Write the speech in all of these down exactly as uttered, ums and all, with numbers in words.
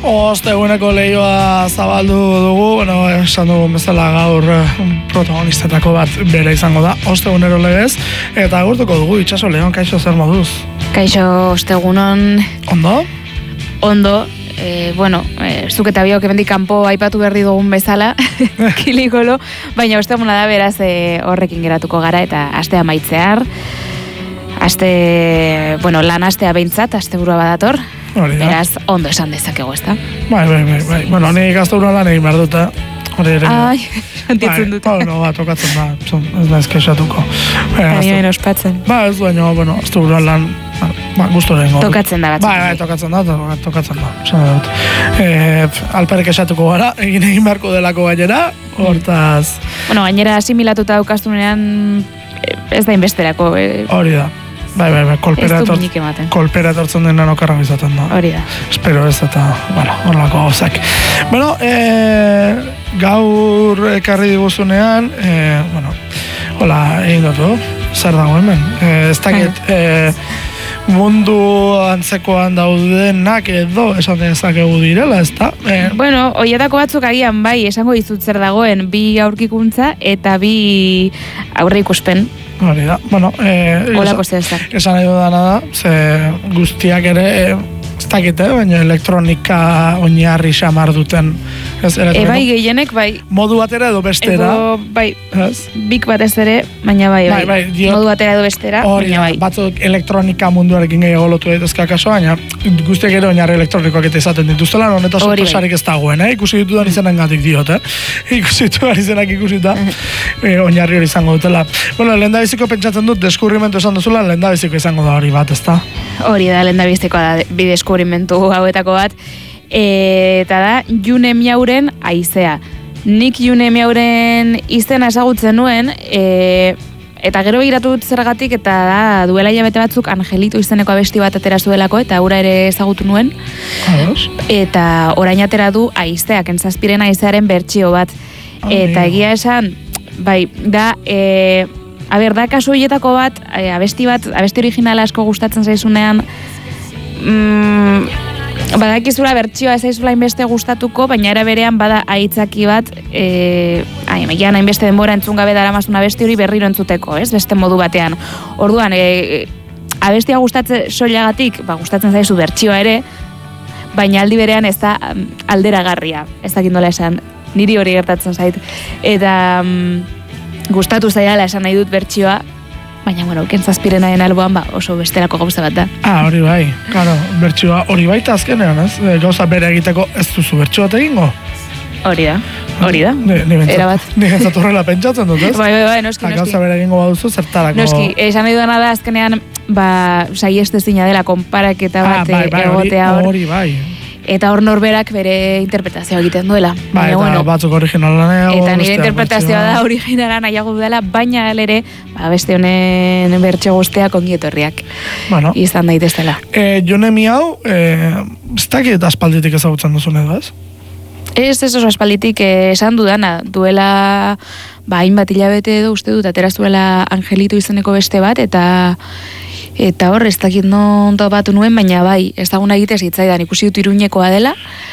Osteguneko lehioa zabaldu dugu, bueno, esan dugu bezala gaur protagonistetako bat bere izango da, ostegunero legez, eta agurtuko dugu, itxaso Leon, kaixo zer moduz? Kaixo, ostegunon... Ondo? Ondo, e, bueno, e, zuk eta biok emendik kanpo aipatu berri dugun bezala, kilikolo, baina osteguna da beraz e, horrekin geratuko gara, eta astea maitzear, aste, bueno, lan astea behintzat, aste burua badator, beraz, ondo esan dezakegu, ez da? Bai, bai, bai, bai. Bueno, nik gaztaura lan egin behar dute. Hori ere. Ai, antitzen dute. Bai, no, ba, tokatzen da, ez da ezkexatuko. Ani baino ospatzen. Ba, ez baino, bueno, gaztaura lan, ba, guztu lehenko. Tokatzen da batzen. Bai, bai, tokatzen da, tokatzen da. Esan dut. E, alperek esatuko gara, egin egin beharko delako gainera, hortaz... Bueno, gainera asimilatuta daukastunean ez da inbesterako. Hori da. Bai, bai, bai, kolpera, etor, kolpera etortzen den nanokarra izaten da. Hori da. Espero ez eta, bueno, horlako gauzak. Bueno, e, gaur ekarri diguzunean, e, bueno, hola, egin dutu, zer dago hemen? E, ez dakit, e, mundu antzekoan daudenak edo esan dezakegu direla, ez da? E, bueno, horietako batzuk agian bai, esango dizut zer dagoen, bi aurkikuntza eta bi aurre ikuspen. Hori da, bueno, eh, Olako zehazak. Esan nahi dudana da, ze guztiak ere, eh, ez dakite, baina elektronika oinarri xamar duten. Ez, e, bai, gehienek, bai. Modu batera edo bestera. Edo, bai, ez? Bik batez ere, baina bai, bai. bai, bai diot, modu batera edo bestera, hori, baina bai. Batzuk elektronika munduarekin gehiago lotu daitezka kaso, baina guztiak ere oinarri elektronikoak eta izaten dituztela, honetaz sorpresarik ez dagoen, eh? Ikusi ditudan izenan gatik diot, eh? Ikusi ditudan izenak ikusita, eh, oinarri hori izango dutela. Bueno, lehendabiziko pentsatzen dut, deskubrimentu esan duzula, lehendabiziko izango da hori bat, ez da? Hori da, lehendabiziko da, bi deskubrimentu hauetako bat. E, eta da, June Miauren haizea. Nik June Miauren izena ezagutzen nuen, e, eta gero begiratu dut zergatik, eta da, duela hilabete batzuk Angelito izeneko abesti bat atera zuelako, eta hura ere ezagutu nuen. Ados. Eta orain atera du haizeak, entzazpiren haizearen bertsio bat. Oh, eta egia esan, bai, da, e, a ber, da kasu hietako bat, e, abesti bat, abesti originala asko gustatzen zaizunean, mm, badakizura bertsioa ez zaizula inbeste gustatuko, baina era berean bada aitzaki bat, e, ai, megian hainbeste denbora entzun gabe daramazun abesti hori berriro entzuteko, ez? Beste modu batean. Orduan, e, abestia gustatzen soilagatik, ba, gustatzen zaizu bertsioa ere, baina aldi berean ez da alderagarria, ez dakit nola esan, niri hori gertatzen zait. Eta um, gustatu zaidala esan nahi dut bertsioa, baina, bueno, kentzazpirenaren alboan, ba, oso besterako gauza bat da. Ah, hori bai, claro, bertsioa hori baita azkenean, ez? E, gauza bere egiteko ez duzu bertsioa egingo? Hori da, hori da. Erabat. Ni gentzat horrela pentsatzen dut, ez? Bai, bai, bai, noski, noski. Gauza bere egingo baduzu, zertarako... Noski, esan nahi dudana da, azkenean, ba, saiestezina dela konparaketa bat ah, bai, bai, egotea hor. Hori bai. Eta hor norberak bere interpretazioa egiten duela. Ba, eta bueno, batzuk originala nahiago. Eta nire interpretazioa da originala nahiago dela, baina ere, ba, beste honen bertxe guzteak ongi etorriak bueno, izan daitezela. E, Jone Miau, e, ez dakit aspalditik ezagutzen duzun edo, ez? Ez, ez oso aspalditik esan dudana, duela, ba, hainbat hilabete edo uste dut, ateraz duela Angelito izeneko beste bat, eta... Eta hor, ez dakit non topatu nuen, baina bai, ez daguna egitez hitzaidan, ikusi dut Iruñekoa dela,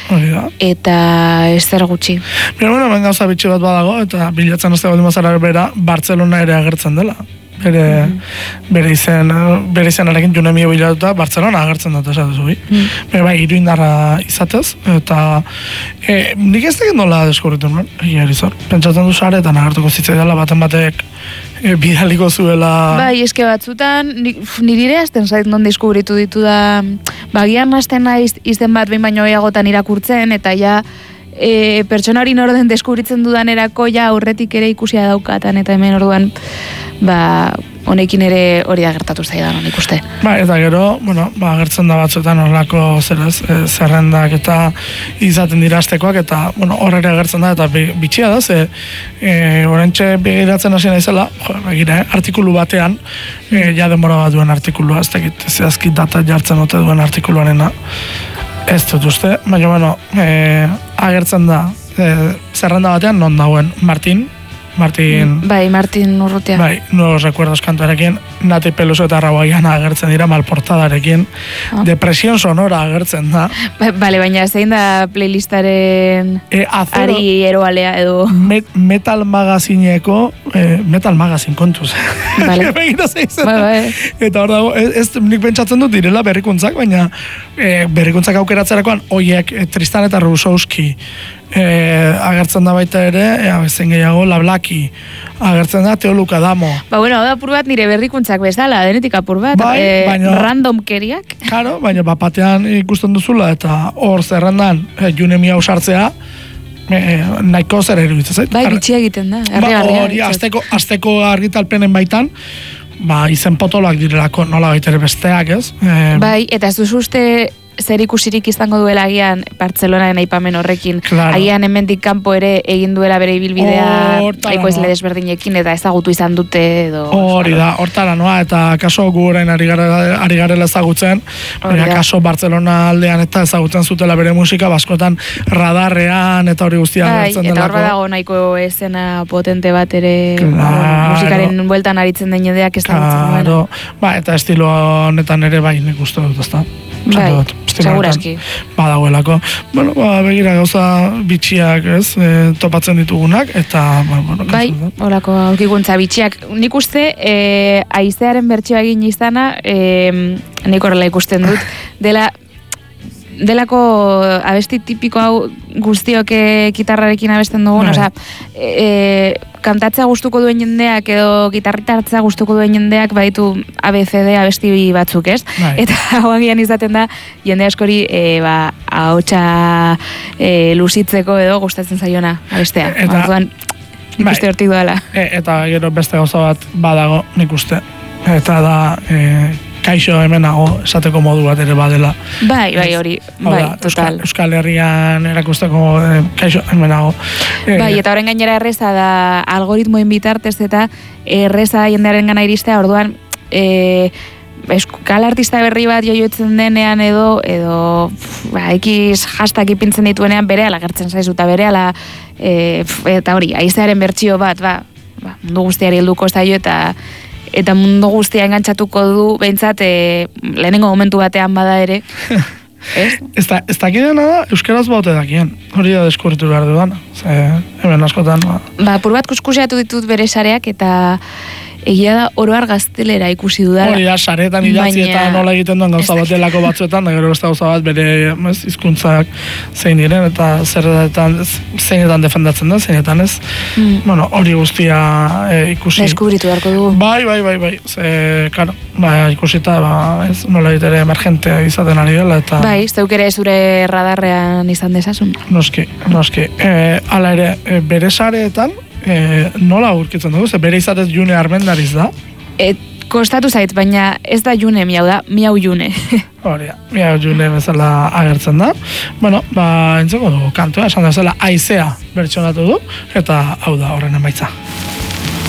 eta ez zer gutxi. Mira, bueno, ben gauza bitxi bat badago, eta bilatzen ez da mazara bera, Bartzelona ere agertzen dela. Bere, mm. bere izen, bere izenarekin June Miau bilatuta, Bartzelona agertzen dut, esatu zubi. Mm. Bere bai, iruindarra izatez, eta e, nik ez dakit nola deskubritu nuen, egia erizor. Pentsatzen du saretan agertuko zitzaidala baten batek e, bidaliko zuela... Bai, eske batzutan, nire azten zait non deskubritu ditu da, bagian azten naiz izen bat behin baino eagotan irakurtzen, eta ja e, pertsonari norden deskubritzen dudanerako ja aurretik ere ikusia daukatan, eta hemen orduan ba, honekin ere hori agertatu zaidan honik uste. Ba, eta gero, bueno, ba, agertzen da batzuetan horrelako zeraz, e, zerrendak eta izaten dirastekoak, eta, bueno, horre agertzen da, eta bitxia da, ze e, orentxe begiratzen hasi naizela, jo, begira, eh, artikulu batean, e, ja denbora bat duen artikulua, ez dakit, zehazki data jartzen ote duen artikuluarena, ez dut uste, baina, bueno, e, agertzen da, e, zerrenda batean, non dauen Martin, Martin... Bai, Martin Urrutia. Bai, Nuevos Recuerdos kantuarekin, Nati Peluso eta Raboiana agertzen dira malportadarekin, ah. Depresión sonora agertzen da. Ba, bale, baina zein da playlistaren e, azero, ari eroalea edo... Met, metal magazineko, eh, Metal Magazine kontuz. Vale. Ba, ba, eta hor dago, ez, ez nik pentsatzen dut direla berrikuntzak, baina eh, berrikuntzak aukeratzerakoan, oiek eh, Tristan eta Rusowski, Eh, agertzen da baita ere, ea, bezen gehiago, Lablaki, agertzen da Teoluka Damo. Ba, bueno, da apur bat nire berrikuntzak bezala, denetik apur bat, bai, eh, baino, random keriak. Claro, baina bapatean ikusten duzula, eta hor zerrendan, eh, Junemi hau sartzea, eh, nahiko zer eruditzen zait. Bai, bitxia egiten da, ba, hori, azteko, azteko argitalpenen baitan, ba, izen potoloak direlako nola baitere besteak, ez? Eh, bai, eta ez duzu uste zer ikusirik izango duela agian Bartzelonaren aipamen horrekin. Claro. Agian hemendik kanpo ere egin duela bere ibilbidea aiko izle desberdinekin eta ezagutu izan dute edo... Hori da, hortara noa, eta kaso gu orain ari garela, ari garela ezagutzen, baina kaso Bartzelona aldean eta ezagutzen zutela bere musika, baskotan radarrean eta hori guztia bai, gertzen delako. Eta hor badago nahiko esena potente bat ere claro. musikaren bueltan aritzen den jendeak ezagutzen claro. Ba, eta estilo honetan ere bai nik uste dut, ezta? Bai, segurazki. Badagoelako. Bueno, ba, begira gauza bitxiak, ez, e, topatzen ditugunak, eta, ba, bueno, bai, holako aurkikuntza bitxiak. Nik uste, e, aizearen bertsioa egin izana, e, nik horrela ikusten dut, dela, delako abesti tipiko hau guztioke gitarrarekin abesten dugun, osea, e, kantatzea gustuko duen jendeak edo gitarrita hartzea gustuko duen jendeak baditu A B C D abesti batzuk, ez? Bai. Eta hauagian izaten da jende askori e, ba, ahotsa e, lusitzeko edo gustatzen zaiona abestea. Eta, Orduan, nik uste hortik doala. E, eta gero beste gauza bat badago nik uste. Eta da... E, kaixo hemenago esateko modu bat ere badela. Bai, bai, hori, bai, da, total. Euskal, Euskal Herrian erakusteko eh, kaixo hemenago. Eh, bai, eta horren gainera erreza da algoritmoen bitartez eta erreza da jendearen gana iristea, orduan e, euskal artista berri bat joioetzen denean edo, edo ba, ekiz hashtag ipintzen dituenean berehala gertzen zaizu eta berehala e, eta hori, aizearen bertsio bat, ba, ba, mundu guztiari helduko zaio eta eta mundu guztia engantzatuko du, behintzat, e, lehenengo momentu batean bada ere. Ez? Ez da, ez dakidena da, euskaraz baute dakien. Hori da deskubritu behar dudana. Ze, hemen askotan... Ba, ba pur bat kuskusiatu ditut bere sareak, eta egia da oroar gaztelera ikusi dudala. Hori da, saretan idatzi eta nola egiten duen gauza bat delako batzuetan, da gero beste gauza bat bere ez, hizkuntzak zein diren, eta zerretan zeinetan defendatzen da, zeinetan ez. Mm. Bueno, hori guztia e, ikusi. Deskubritu beharko dugu. Bai, bai, bai, bai. Ze, karo, ba, ikusita, ba, ez, nola egitere emergente izaten ari dela, eta... Bai, zeuk ere zure radarrean izan dezasun. Noski, noski. E, ala ere, e, bere sareetan, E, nola aurkitzen dugu, ze bere izatez June Armendariz da? E, kostatu zait, baina ez da June miau da, miau June. Hori, miau June bezala agertzen da. Bueno, ba, entzeko dugu kantua, esan da bezala aizea bertsionatu du, eta hau da horren emaitza.